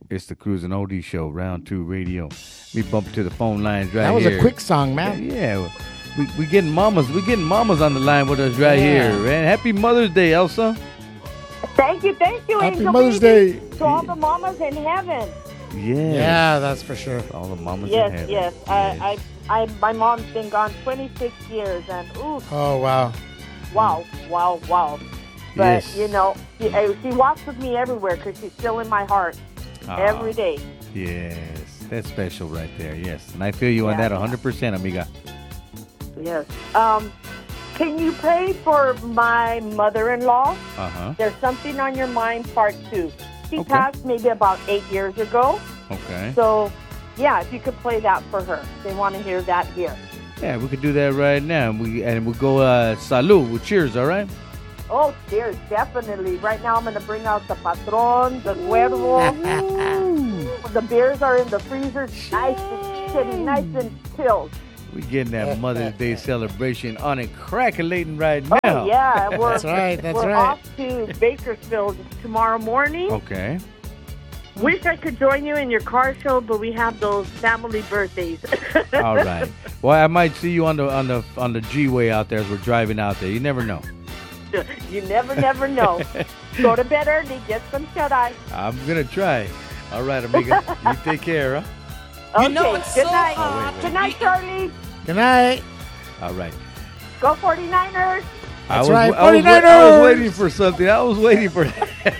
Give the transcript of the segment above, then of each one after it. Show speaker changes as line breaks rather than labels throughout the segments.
It's the Cruising Oldie Show, Round 2 Radio. We bump to the phone lines right here.
That was a quick song, man.
Yeah. We getting mamas. We getting mamas on the line with us right here. And happy Mother's Day, Elsa.
Thank you.
Happy Mother's Day.
To all the mamas in heaven.
Yeah,
that's for sure.
All the mamas in heaven.
Yes. My mom's been gone 26 years, and ooh.
Oh, wow.
Wow. But, you know, she walks with me everywhere because she's still in my heart every day.
Yes, that's special right there, yes. And I feel you on that 100%, amiga.
Yes. Can you pray for my mother-in-law?
Uh-huh.
There's Something on Your Mind, Part 2. She passed maybe about 8 years ago.
Okay.
So, yeah, if you could play that for her. They want to hear that here.
Yeah, we could do that right now. We'll go salud. We'll cheers, all right?
Oh, cheers, definitely. Right now I'm going to bring out the Patron, the Cuervo. The beers are in the freezer, nice and chilled.
We're getting that Mother's Day celebration on and crackling right now.
Oh, yeah.
That's right.
We're off to Bakersfield tomorrow morning.
Okay.
Wish I could join you in your car show, but we have those family birthdays.
All right. Well, I might see you on the G-way out there as we're driving out there. You never know.
You never know. Go to bed early, get some shut-eye.
I'm going to try. All right, amiga. You take care, huh?
Okay,
You know it's
good
so
night.
hard
to
Good night, Charlie.
Good night.
All right.
Go 49ers.
That's right,
I was
49ers.
waiting for something. I was waiting for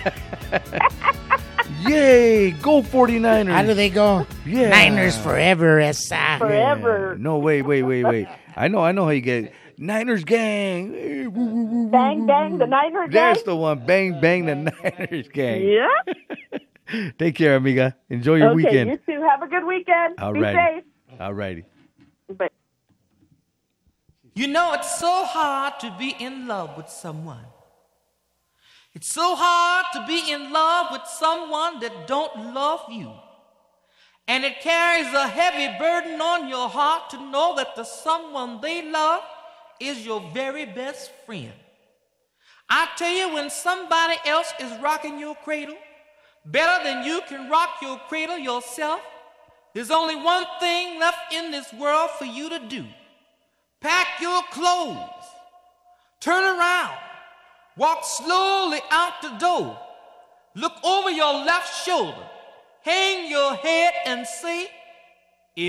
Yay, go 49ers.
How do they go?
Yeah.
Niners forever, Esa.
Forever.
No, wait. I know how you get it. Niners gang.
Bang, bang, the Niners gang.
That's the one. Bang, bang, the Niners gang.
Yeah.
Take care, amiga. Enjoy your weekend.
You too. Have a good weekend.
All
Be
right.
safe.
All righty.
But
You know it's so hard to be in love with someone. It's so hard to be in love with someone that don't love you. And it carries a heavy burden on your heart to know that the someone they love is your very best friend. I tell you, when somebody else is rocking your cradle better than you can rock your cradle yourself, there's only one thing left in this world for you to do. Pack your clothes, turn around, walk slowly out the door, look over your left shoulder, hang your head and say,